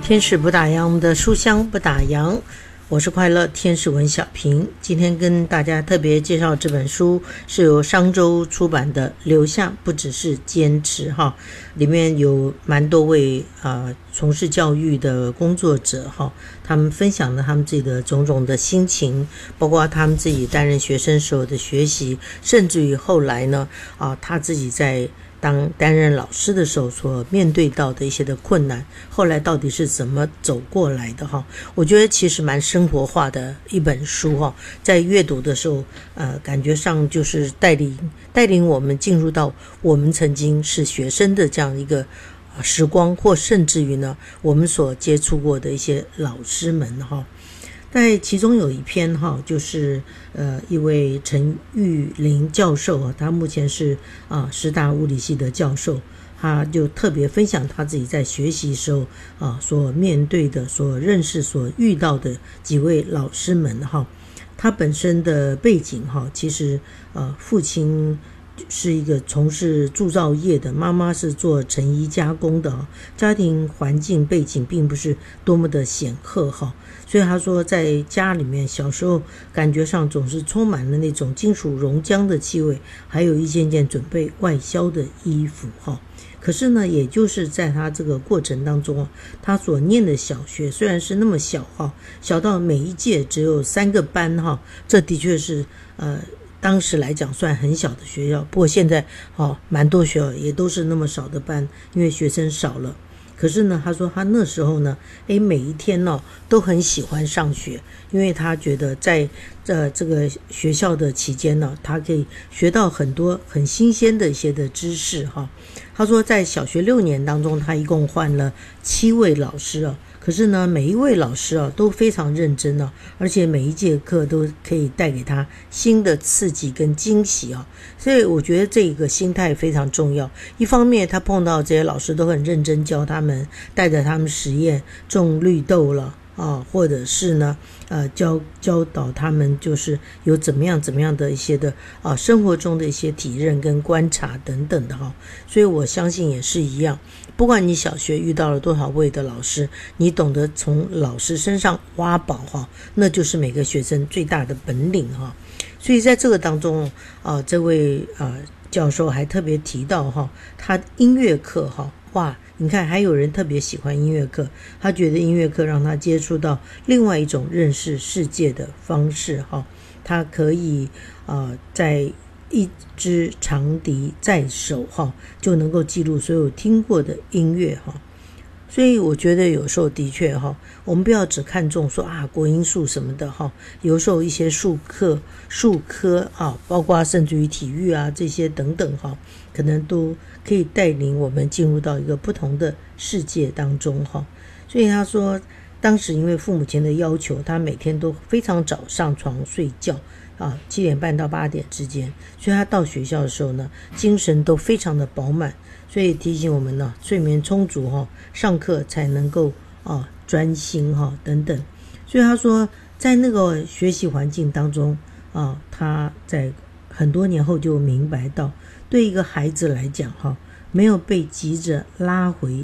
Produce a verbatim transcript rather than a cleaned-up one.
天使不打烊，我们的书香不打烊。我是快乐天使文小平，今天跟大家特别介绍这本书，是由商周出版的《留下不只是坚持》哈，里面有蛮多位啊、呃、从事教育的工作者哈，他们分享了他们自己的种种的心情，包括他们自己担任学生时候的学习，甚至于后来呢啊、呃、他自己在当担任老师的时候所面对到的一些的困难，后来到底是怎么走过来的哈？我觉得其实蛮生活化的一本书哈，在阅读的时候，呃，感觉上就是带领带领我们进入到我们曾经是学生的这样一个时光，或甚至于呢，我们所接触过的一些老师们哈。在其中有一篇哈，就是呃一位陈玉林教授啊，他目前是啊师大物理系的教授，他就特别分享他自己在学习时候啊所面对的、所认识、所遇到的几位老师们哈。他本身的背景哈，其实呃父亲是一个从事铸造业的，妈妈是做成衣加工的，家庭环境背景并不是多么的显赫哈，所以他说在家里面小时候感觉上总是充满了那种金属熔浆的气味，还有一件件准备外销的衣服哈。可是呢，也就是在他这个过程当中，他所念的小学虽然是那么小哈，小到每一届只有三个班哈，这的确是呃当时来讲算很小的学校，不过现在哦蛮多学校也都是那么少的班，因为学生少了。可是呢，他说他那时候呢，诶，每一天呢、哦、都很喜欢上学，因为他觉得在这这个学校的期间呢，他可以学到很多很新鲜的一些的知识哈。他说在小学六年当中，他一共换了七位老师啊。可是呢，每一位老师啊都非常认真啊，而且每一节课都可以带给他新的刺激跟惊喜啊，所以我觉得这个心态非常重要。一方面，他碰到这些老师都很认真教他们，带着他们实验种绿豆了啊，或者是呢，呃，教教导他们就是有怎么样怎么样的一些的啊生活中的一些体认跟观察等等的哈，所以我相信也是一样。不管你小学遇到了多少位的老师，你懂得从老师身上挖宝哈，那就是每个学生最大的本领哈。所以在这个当中啊，这位啊教授还特别提到哈，他音乐课哈，哇，你看还有人特别喜欢音乐课，他觉得音乐课让他接触到另外一种认识世界的方式哈，他可以啊在一支长笛在手哈，就能够记录所有听过的音乐哈。所以我觉得有时候的确哈，我们不要只看重说啊国英数什么的哈，有时候一些术科、术科啊，包括甚至于体育啊这些等等哈，可能都可以带领我们进入到一个不同的世界当中哈。所以他说，当时因为父母亲的要求，他每天都非常早上床睡觉。啊，七点半到八点之间，所以他到学校的时候呢，精神都非常的饱满，所以提醒我们呢，睡眠充足哈、哦，上课才能够啊专心哈、哦、等等。所以他说，在那个学习环境当中啊，他在很多年后就明白到，对一个孩子来讲哈，没有被急着拉回